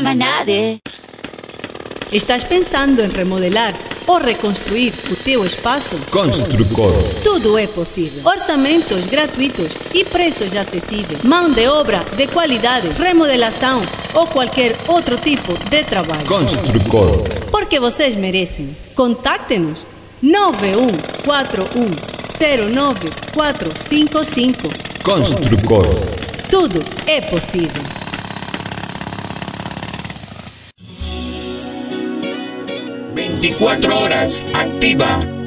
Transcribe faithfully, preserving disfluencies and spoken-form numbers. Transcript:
Manade. Estás pensando em remodelar ou reconstruir o teu espaço? Construcor. Tudo é possível. Orçamentos gratuitos e preços acessíveis. Mão de obra de qualidade, remodelação ou qualquer outro tipo de trabalho. Construcor. Porque vocês merecem. Contacte-nos nove um quatro um zero nove quatro cinco cinco. Construcor. Tudo é possível. veinticuatro horas activa.